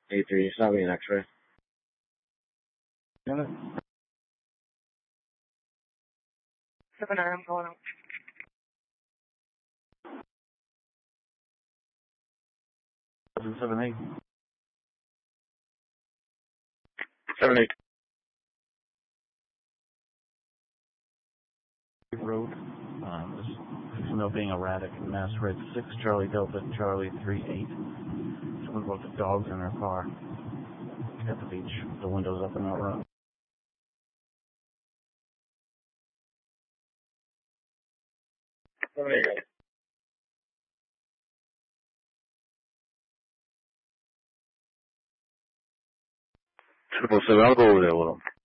A3, it's not being X-ray. Got it. 7 I'm calling out. 7-8. 7-8. Road. This female being erratic. Mass Red 6 Charlie Delta Charlie 38. Someone brought the dogs in her car at the beach. The windows up and out front. Triple seven, I'll go over there with him.